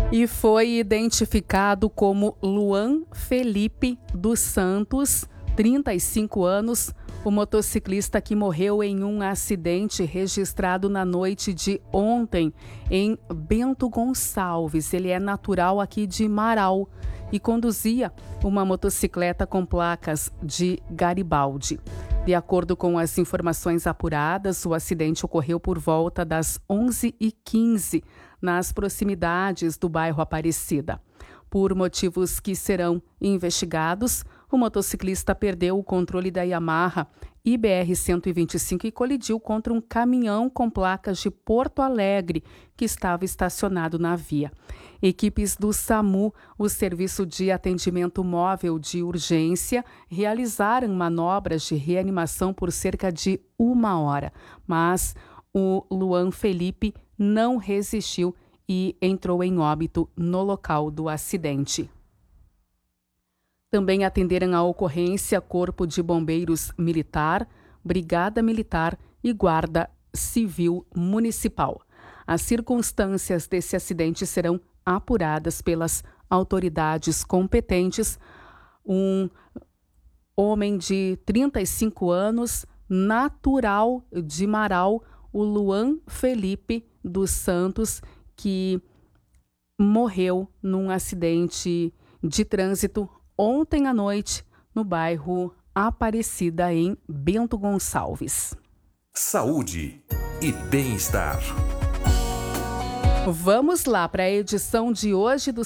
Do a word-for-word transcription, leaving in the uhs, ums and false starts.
E foi identificado como Luan Felipe dos Santos, trinta e cinco anos, o motociclista que morreu em um acidente registrado na noite de ontem em Bento Gonçalves. Ele é natural aqui de Marau e conduzia uma motocicleta com placas de Garibaldi. De acordo com as informações apuradas, o acidente ocorreu por volta das onze e quinze, nas proximidades do bairro Aparecida. Por motivos que serão investigados, o motociclista perdeu o controle da Yamaha I B R cento e vinte e cinco e colidiu contra um caminhão com placas de Porto Alegre que estava estacionado na via. Equipes do SAMU, o Serviço de Atendimento Móvel de Urgência, realizaram manobras de reanimação por cerca de uma hora, mas o Luan Felipe não resistiu e entrou em óbito no local do acidente. Também atenderam a ocorrência Corpo de Bombeiros Militar, Brigada Militar e Guarda Civil Municipal. As circunstâncias desse acidente serão apuradas pelas autoridades competentes. Um homem de trinta e cinco anos, natural de Marau, o Luan Felipe dos Santos, que morreu num acidente de trânsito ontem à noite no bairro Aparecida, em Bento Gonçalves. Saúde e bem-estar. Vamos lá para a edição de hoje do